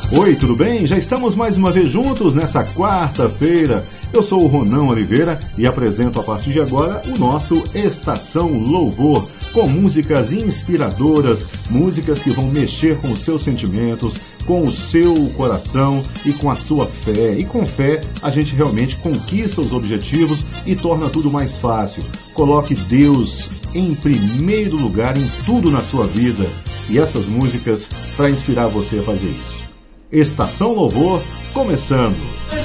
Oi, tudo bem? Já estamos mais uma vez juntos nessa quarta-feira. Eu sou o Ronan Oliveira e apresento a partir de agora o nosso Estação Louvor, com músicas inspiradoras, músicas que vão mexer com os seus sentimentos, com o seu coração e com a sua fé. E com fé a gente realmente conquista os objetivos e torna tudo mais fácil. Coloque Deus em primeiro lugar em tudo na sua vida e essas músicas para inspirar você a fazer isso. Estação Louvor, começando!